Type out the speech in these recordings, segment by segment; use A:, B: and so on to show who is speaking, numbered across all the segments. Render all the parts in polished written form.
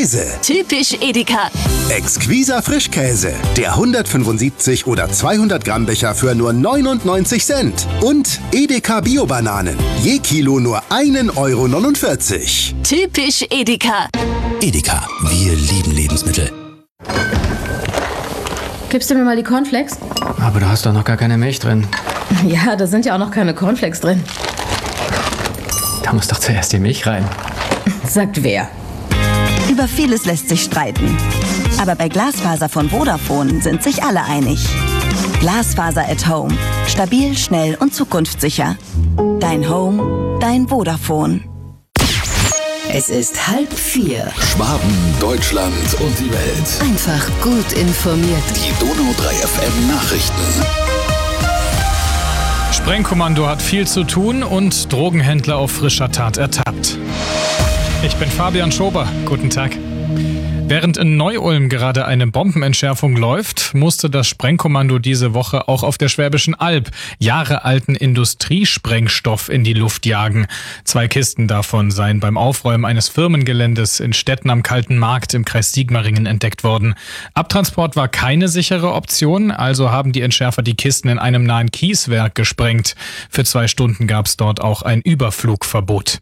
A: Preise.
B: Typisch Edeka.
A: Exquiser Frischkäse. Der 175 oder 200 Gramm Becher für nur 99 Cent. Und Edeka Bio-Bananen. Je Kilo nur 1,49 €.
B: Typisch Edeka.
C: Edeka, wir lieben Lebensmittel.
D: Gibst du mir mal die Cornflakes?
E: Aber da hast doch noch gar keine Milch drin.
D: Ja, da sind ja auch noch keine Cornflakes drin.
E: Da muss doch zuerst die Milch rein.
D: Sagt wer?
F: Über vieles lässt sich streiten. Aber bei Glasfaser von Vodafone sind sich alle einig. Glasfaser at Home. Stabil, schnell und zukunftssicher. Dein Home, dein Vodafone.
B: Es ist 3:30.
C: Schwaben, Deutschland und die Welt.
B: Einfach gut informiert.
C: Die Donau 3 FM Nachrichten.
G: Sprengkommando hat viel zu tun und Drogenhändler auf frischer Tat ertappt. Ich bin Fabian Schober. Guten Tag. Während in Neu-Ulm gerade eine Bombenentschärfung läuft, musste das Sprengkommando diese Woche auch auf der Schwäbischen Alb jahrealten Industriesprengstoff in die Luft jagen. 2 Kisten davon seien beim Aufräumen eines Firmengeländes in Stetten am Kalten Markt im Kreis Sigmaringen entdeckt worden. Abtransport war keine sichere Option, also haben die Entschärfer die Kisten in einem nahen Kieswerk gesprengt. Für 2 Stunden gab es dort auch ein Überflugverbot.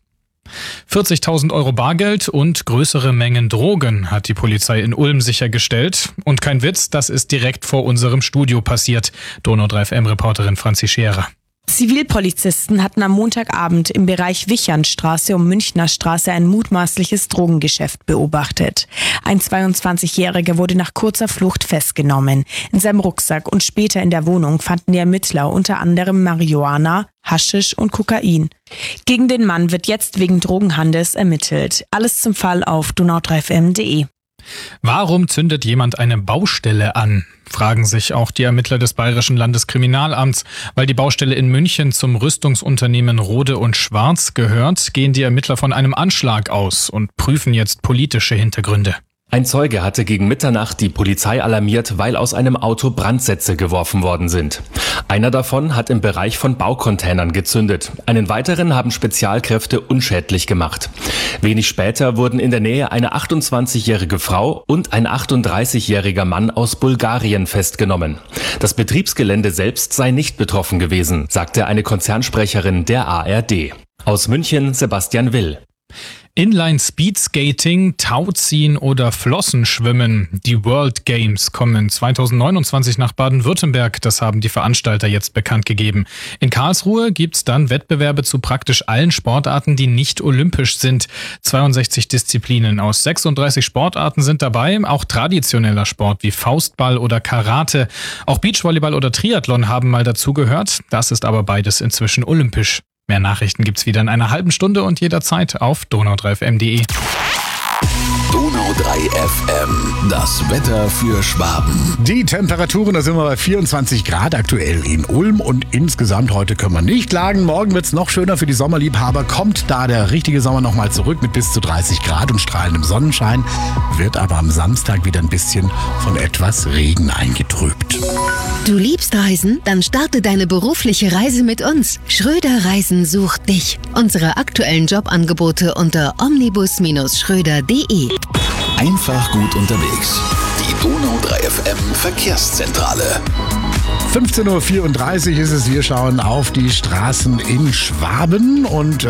G: 40.000 € Bargeld und größere Mengen Drogen hat die Polizei in Ulm sichergestellt. Und kein Witz, das ist direkt vor unserem Studio passiert. Donau 3 FM-Reporterin Franzi Scherer.
H: Zivilpolizisten hatten am Montagabend im Bereich Wichernstraße und Münchner Straße ein mutmaßliches Drogengeschäft beobachtet. Ein 22-Jähriger wurde nach kurzer Flucht festgenommen. In seinem Rucksack und später in der Wohnung fanden die Ermittler unter anderem Marihuana, Haschisch und Kokain. Gegen den Mann wird jetzt wegen Drogenhandels ermittelt. Alles zum Fall auf donau3fm.de.
G: Warum zündet jemand eine Baustelle an? Fragen sich auch die Ermittler des Bayerischen Landeskriminalamts. Weil die Baustelle in München zum Rüstungsunternehmen Rode und Schwarz gehört, gehen die Ermittler von einem Anschlag aus und prüfen jetzt politische Hintergründe.
I: Ein Zeuge hatte gegen Mitternacht die Polizei alarmiert, weil aus einem Auto Brandsätze geworfen worden sind. Einer davon hat im Bereich von Baucontainern gezündet. Einen weiteren haben Spezialkräfte unschädlich gemacht. Wenig später wurden in der Nähe eine 28-jährige Frau und ein 38-jähriger Mann aus Bulgarien festgenommen. Das Betriebsgelände selbst sei nicht betroffen gewesen, sagte eine Konzernsprecherin der ARD. Aus München Sebastian Will.
G: Inline-Speedskating, Tauziehen oder Flossenschwimmen. Die World Games kommen 2029 nach Baden-Württemberg. Das haben die Veranstalter jetzt bekannt gegeben. In Karlsruhe gibt's dann Wettbewerbe zu praktisch allen Sportarten, die nicht olympisch sind. 62 Disziplinen aus 36 Sportarten sind dabei. Auch traditioneller Sport wie Faustball oder Karate. Auch Beachvolleyball oder Triathlon haben mal dazugehört. Das ist aber beides inzwischen olympisch. Mehr Nachrichten gibt's wieder in einer halben Stunde und jederzeit auf donau3fm.de.
C: Donau 3 FM, das Wetter für Schwaben.
J: Die Temperaturen, da sind wir bei 24 Grad aktuell in Ulm und insgesamt heute können wir nicht klagen. Morgen wird's noch schöner für die Sommerliebhaber. Kommt da der richtige Sommer nochmal zurück mit bis zu 30 Grad und strahlendem Sonnenschein, wird aber am Samstag wieder ein bisschen von etwas Regen eingetrübt.
B: Du liebst Reisen? Dann starte deine berufliche Reise mit uns. Schröder Reisen sucht dich. Unsere aktuellen Jobangebote unter omnibus-schröder.de.
C: Einfach gut unterwegs. Die Donau 3 FM Verkehrszentrale.
J: 15:34 Uhr ist es. Wir schauen auf die Straßen in Schwaben und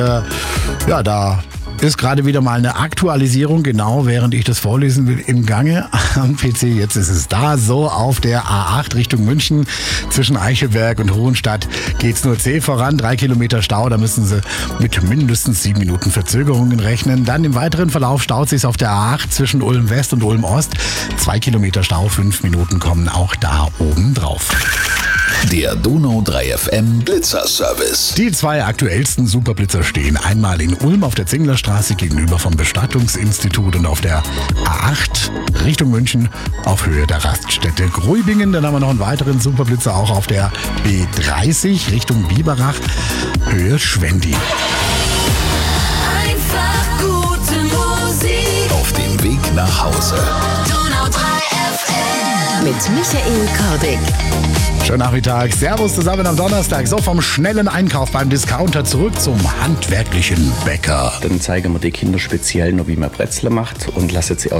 J: da ist gerade wieder mal eine Aktualisierung, genau während ich das vorlesen will, im Gange am PC. Jetzt ist es da, so auf der A8 Richtung München zwischen Eichelberg und Hohenstadt geht's nur zäh voran. 3 Kilometer Stau, da müssen Sie mit mindestens 7 Minuten Verzögerungen rechnen. Dann im weiteren Verlauf staut sich's auf der A8 zwischen Ulm West und Ulm Ost. 2 Kilometer Stau, 5 Minuten kommen auch da oben drauf.
C: Der Donau 3 FM Blitzer-Service.
J: Die 2 aktuellsten Superblitzer stehen einmal in Ulm auf der Zinglerstraße gegenüber vom Bestattungsinstitut und auf der A8 Richtung München auf Höhe der Raststätte Gruibingen. Dann haben wir noch einen weiteren Superblitzer auch auf der B30 Richtung Biberach, Höhe Schwendi.
B: Einfach gute Musik.
C: Auf dem Weg nach Hause.
B: Donau 3 FM. Mit Michael Kordick.
J: Schönen Nachmittag. Servus zusammen am Donnerstag. So vom schnellen Einkauf beim Discounter zurück zum handwerklichen Bäcker.
K: Dann zeigen wir die Kinder speziell noch, wie man Brezel macht und lassen sie